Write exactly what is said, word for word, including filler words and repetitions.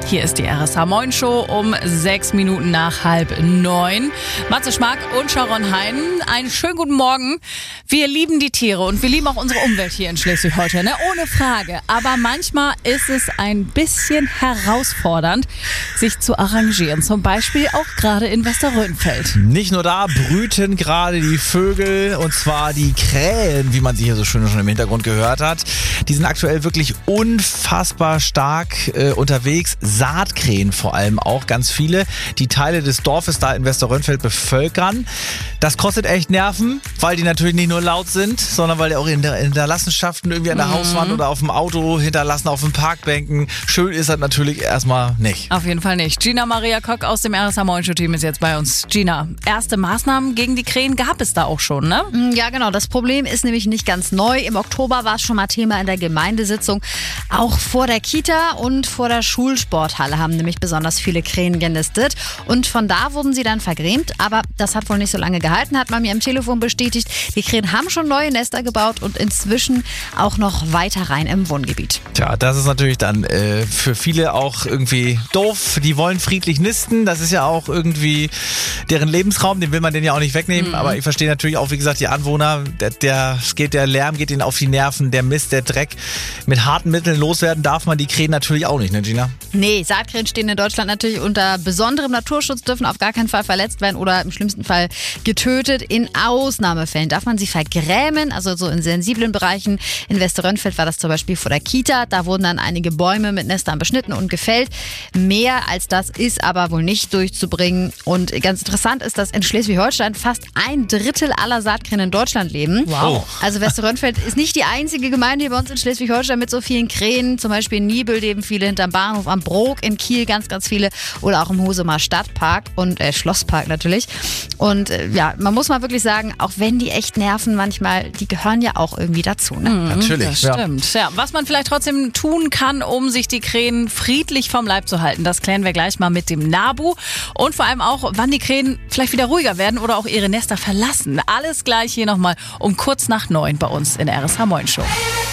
Hier ist die R S H Moin Show um sechs Minuten nach halb neun. Matze Schmack und Sharon Hein, einen schönen guten Morgen. Wir lieben die Tiere und wir lieben auch unsere Umwelt hier in Schleswig-Holstein, ne? Ohne Frage. Aber manchmal ist es ein bisschen herausfordernd, sich zu arrangieren. Zum Beispiel auch gerade in Westerrödenfeld. Nicht nur da brüten gerade die Vögel, und zwar die Krähen, wie man sie hier so schön schon im Hintergrund gehört hat. Die sind aktuell wirklich unfassbar stark äh, unterwegs. Saatkrähen vor allem auch, ganz viele, die Teile des Dorfes da in Westerrödenfeld bevölkern. Das kostet echt Nerven, weil die natürlich nicht nur laut sind, sondern weil die auch in der Hinterlassenschaften irgendwie an der mhm. Hauswand oder auf dem Auto hinterlassen, auf den Parkbänken. Schön ist das natürlich erstmal nicht. Auf jeden Fall nicht. Gina Maria Kock aus dem R S H Moin Show Team ist jetzt bei uns. Gina, erste Maßnahmen gegen die Krähen gab es da auch schon, ne? Ja, genau. Das Problem ist nämlich nicht ganz neu. Im Oktober war es schon mal Thema in der Gemeindesitzung. Auch vor der Kita und vor der Schulsporthalle haben nämlich besonders viele Krähen genistet. Und von da wurden sie dann vergrämt. Aber das hat wohl nicht so lange gehalten, hat man mir am Telefon bestätigt. Die Krähen haben schon neue Nester gebaut und inzwischen auch noch weiter rein im Wohngebiet. Tja, das ist natürlich dann äh, für viele auch irgendwie doof. Die wollen friedlich nisten. Das ist ja auch irgendwie deren Lebensraum. Den will man denen ja auch nicht wegnehmen. Mhm. Aber ich verstehe natürlich auch, wie gesagt, die Anwohner, der, der, es geht, der Lärm geht ihnen auf die Nerven, der Mist, der Dreck. Mit harten Mitteln loswerden darf man die Krähen natürlich auch nicht, ne Gina? Nee, Saatkrähen stehen in Deutschland natürlich unter besonderem Naturschutz, dürfen auf gar keinen Fall verletzt werden oder im schlimmsten Fall getötet. In Ausnahmefällen darf man sie vergrämen, also so in sensiblen Bereichen. In Westerrödenfeld war das zum Beispiel vor der Kita. Da wurden dann einige Bäume mit Nestern beschnitten und gefällt. Mehr als das ist aber wohl nicht durchzubringen. Und ganz interessant ist, dass in Schleswig-Holstein fast ein Drittel aller Saatkrähen in Deutschland leben. Wow. Also Westerrödenfeld ist nicht die einzige Gemeinde hier bei uns in Schleswig-Holstein mit so vielen Krähen. Zum Beispiel in Niebel leben viele, hinterm Bahnhof am Brook, in Kiel ganz, ganz viele oder auch im Husumer Stadtpark und äh, Schlosspark natürlich. Und äh, ja, man muss mal wirklich sagen, auch wenn die echt nerven manchmal, die gehören ja auch irgendwie dazu. Ne? Mhm, natürlich. Das stimmt. Ja. Ja, was man vielleicht trotzdem tun kann, um sich die Krähen friedlich vom Leib zu halten, das klären wir gleich mal mit dem NABU. Und vor allem auch, wann die Krähen vielleicht wieder ruhiger werden oder auch ihre Nester verlassen. Alles gleich hier nochmal um kurz nach neun bei uns in der R S H Moin Show.